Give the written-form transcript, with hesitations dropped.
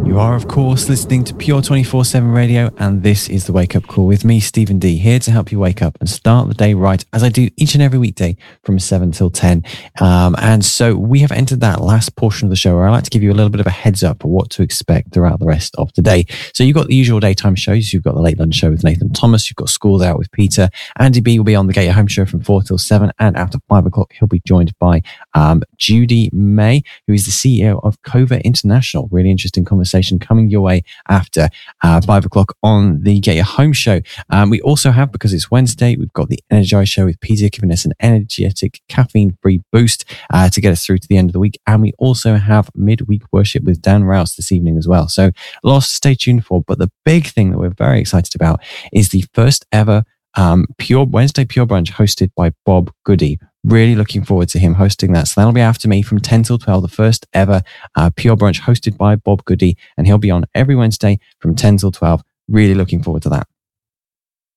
You are, of course, listening to Pure 24/7 Radio, and this is the Wake Up Call with me, Stephen D, here to help you wake up and start the day right, as I do each and every weekday from 7 till 10. And so we have entered that last portion of the show where I like to give you a little bit of a heads up of what to expect throughout the rest of the day. So you've got the usual daytime shows. You've got the Late Lunch Show with Nathan Thomas. You've got Schools Out with Peter. Andy B will be on the Get Your Home Show from 4 till 7. And after 5 o'clock, he'll be joined by Judy May, who is the CEO of Cova International. Really interesting conversation coming your way after 5 o'clock on the Get Your Home Show. We also have, because it's Wednesday, we've got the Energize Show with Peter giving us an energetic caffeine-free boost to get us through to the end of the week. And we also have midweek worship with Dan Rouse this evening as well. So lots to stay tuned for. But the big thing that we're very excited about is the first ever Wednesday Pure Brunch hosted by Bob Goody. Really looking forward to him hosting that. So that'll be after me from 10 till 12, the first ever Pure Brunch hosted by Bob Goody. And he'll be on every Wednesday from 10 till 12. Really looking forward to that.